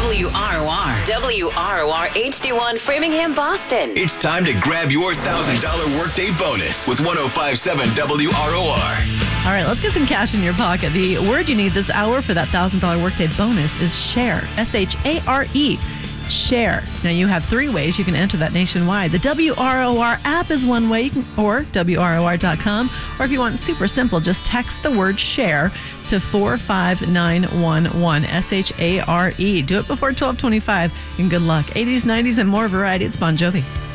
WROR. WROR HD1 Framingham, Boston. It's time to grab your $1,000 workday bonus with 105.7 WROR. All right, let's get some cash in your pocket. The word you need this hour for that $1,000 workday bonus is share. SHARE. Share. Now, you have three ways you can enter that nationwide. The WROR app is one way, or WROR.com. Or if you want super simple, just text the word share to 45911. SHARE. Do it before 12:25, and good luck. 80s, 90s, and more variety. It's Bon Jovi.